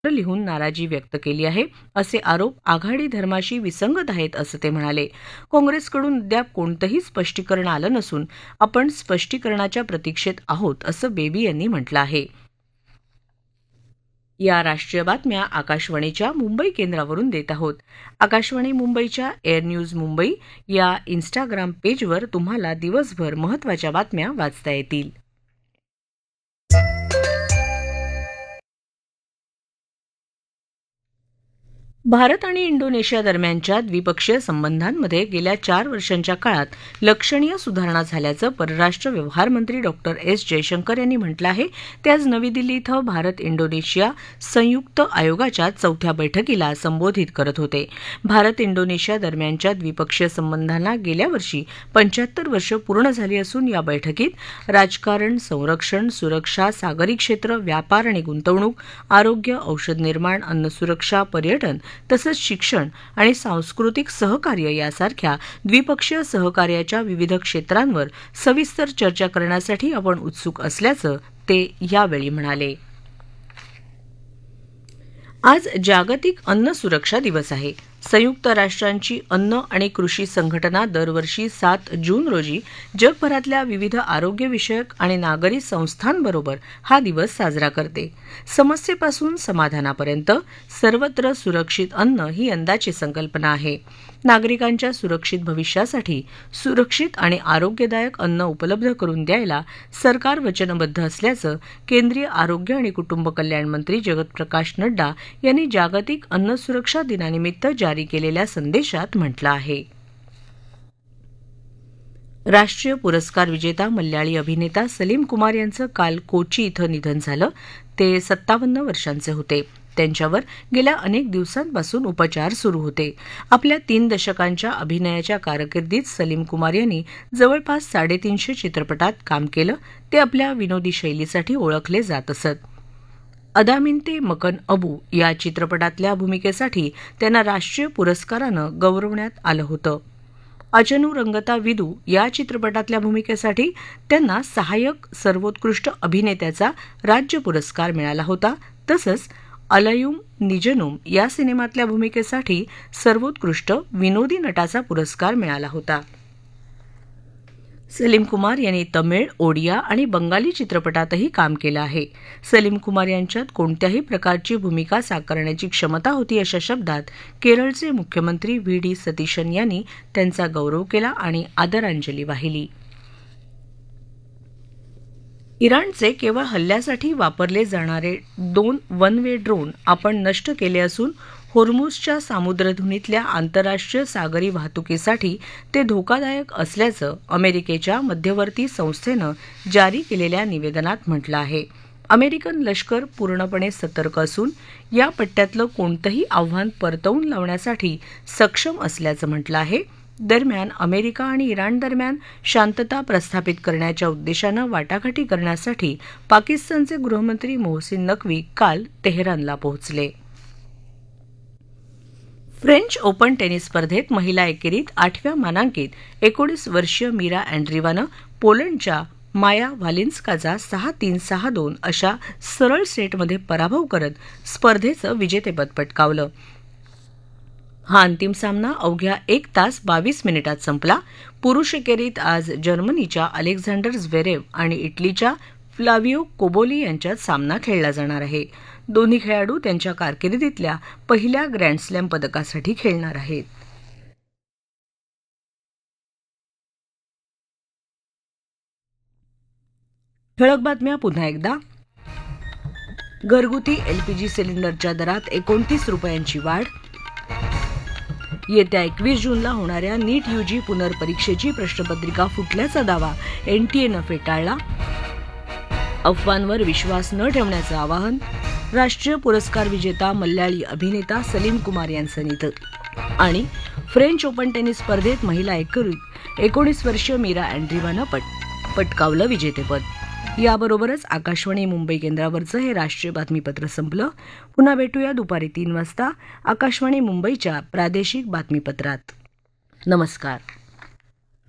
लिहून नाराजी व्यक्त केली आहे असे आरोप आघाडी धर्माशी विसंगत आहेत असं ते म्हणाले. काँग्रेसकडून अद्याप कोणतंही स्पष्टीकरण आलं नसून आपण स्पष्टीकरणाच्या प्रतीक्षेत आहोत असं बेबी यांनी म्हटलं आहे. या राष्ट्रीय बातम्या आकाशवाणीच्या मुंबई केंद्रावरून देत आहोत. आकाशवाणी मुंबईच्या एअर न्यूज मुंबई या इन्स्टाग्राम पेजवर तुम्हाला दिवसभर महत्त्वाच्या बातम्या वाचता येतील. भारत आणि इंडोनेशिया दरम्यानच्या द्विपक्षीय संबंधांमध्ये गेल्या 4 वर्षांच्या काळात लक्षणीय सुधारणा झाल्याचं परराष्ट्र व्यवहार मंत्री डॉक्टर एस जयशंकर यांनी म्हटलं आहे. ते आज नवी दिल्ली इथं भारत इंडोनेशिया संयुक्त आयोगाच्या 4थ्या बैठकीला संबोधित करत होते. भारत इंडोनेशिया दरम्यानच्या द्विपक्षीय संबंधांना गेल्या वर्षी 75 वर्ष पूर्ण झाली असून या बैठकीत राजकारण, संरक्षण, सुरक्षा, सागरी क्षेत्र, व्यापार आणि गुंतवणूक, आरोग्य, औषध निर्माण, अन्न सुरक्षा, पर्यटन तसंच शिक्षण आणि सांस्कृतिक सहकार्य यासारख्या द्विपक्षीय सहकार्याच्या विविध क्षेत्रांवर सविस्तर चर्चा करण्यासाठी आपण उत्सुक असल्याचं ते यावेळी म्हणाले. आज जागतिक अन्न सुरक्षा दिवस आहे. संयुक्त राष्ट्रांची अन्न आणि कृषी संघटना दरवर्षी 7 जून रोजी जगभरातल्या विविध आरोग्यविषयक आणि नागरी संस्थांबरोबर हा दिवस साजरा करते. समस्येपासून समाधानापर्यंत सर्वत्र सुरक्षित अन्न ही यंदाची संकल्पना आहे. नागरिकांच्या सुरक्षित भविष्यासाठी सुरक्षित आणि आरोग्यदायक अन्न उपलब्ध करून द्यायला सरकार वचनबद्ध असल्याचं केंद्रीय आरोग्य आणि कुटुंब कल्याण मंत्री जगत प्रकाश नड्डा यांनी जागतिक अन्न सुरक्षा दिनानिमित्त जारी केलेल्या संदेशात म्हटलं आहे. राष्ट्रीय पुरस्कार विजेता मल्याळी अभिनेता सलीम कुमार यांचं काल कोची इथं निधन झालं. ते 57 वर्षांचे होते. त्यांच्यावर गेल्या अनेक दिवसांपासून उपचार सुरू होते. आपल्या 3 दशकांच्या अभिनयाच्या कारकिर्दीत सलीम कुमार यांनी जवळपास 350 चित्रपटात काम केलं. ते आपल्या विनोदी शैलीसाठी ओळखले जात असत. अदामिन्ते मकन अबू या चित्रपटातल्या भूमिकेसाठी त्यांना राष्ट्रीय पुरस्कारानं गौरवण्यात आलं होतं. अचनू रंगता विदू या चित्रपटातल्या भूमिकेसाठी त्यांना सहाय्यक सर्वोत्कृष्ट अभिनेत्याचा राज्य पुरस्कार मिळाला होता. तसंच अलयुम निजनुम या सिनेमातल्या भूमिकेसाठी सर्वोत्कृष्ट विनोदी नटाचा पुरस्कार मिळाला होता. सलीम कुमार यांनी तमिळ, ओडिया आणि बंगाली चित्रपटातही काम केलं आहे. सलीम कुमार यांच्यात कोणत्याही प्रकारची भूमिका साकारण्याची क्षमता होती अशा शब्दात केरळचे मुख्यमंत्री व्ही डी सतीशन यांनी त्यांचा गौरव केला आणि आदरांजली वाहिली. इराणचे केवळ हल्ल्यासाठी वापरले जाणारे 2 वन वे ड्रोन आपण नष्ट केले असून होर्मुझच्या सामुद्रधुनीतल्या आंतरराष्ट्रीय सागरी वाहतुकीसाठी ते धोकादायक असल्याचं अमेरिकेच्या मध्यवर्ती संस्थेनं जारी केलेल्या निवेदनात म्हटलं आहे. अमेरिकन लष्कर पूर्णपणे सतर्क असून या पट्ट्यातलं कोणतंही आव्हान परतवून लावण्यासाठी सक्षम असल्याचं म्हटलं आहे. दरम्यान अमेरिका आणि इराण दरम्यान शांतता प्रस्थापित करण्याच्या उद्देशानं वाटाघाटी करण्यासाठी पाकिस्तानचे गृहमंत्री मोहसिन नक्वी काल तेहरानला पोहोचले. फ्रेंच ओपन टेनिस स्पर्धेत महिला एकेरीत 8व्या मानांकित 19 वर्षीय मीरा अँड्रीवानं पोलंडच्या माया व्हालिन्स्काचा 6-3, 6-2 अशा सरळ सेटमध्ये पराभव करत स्पर्धेचं विजेतेपद पटकावलं. हा अंतिम सामना अवघ्या 1 तास 22 मिनिटात संपला. पुरुष एकेरीत आज जर्मनीच्या अलेक्झांडर झ्वेरेव आणि इटलीच्या फ्लाविओ कोबोली यांच्यात सामना खेळला जाणार आहे. दोन्ही खेळाडू त्यांच्या कारकिर्दीतल्या पहिल्या ग्रँडस्लॅम पदकासाठी खेळणार आहेत. ठळक बातम्या पुन्हा एकदा. घरगुती एलपीजी सिलेंडरच्या दरात 29 रुपयांची वाढ. येत्या 21 जूनला होणाऱ्या नीट यूजी पुनर्परीक्षेची प्रश्नपत्रिका फुटल्याचा दावा एनटीएनं फेटाळला. अफवांवर विश्वास न ठेवण्याचं आवाहन. राष्ट्रीय पुरस्कार विजेता मल्याळी अभिनेता सलीम कुमार यांचं निधन. आणि फ्रेंच ओपन टेनिस स्पर्धेत महिला एकेरीत 19 वर्षीय मीरा अँड्रीवानं पटकावलं विजेतेपद. याबरोबरच आकाशवाणी मुंबई केंद्रावरचं हे राष्ट्रीय बातमीपत्र संपलं. पुन्हा भेटूया दुपारी 3 वाजता आकाशवाणी मुंबईच्या प्रादेशिक बातमीपत्रात. नमस्कार.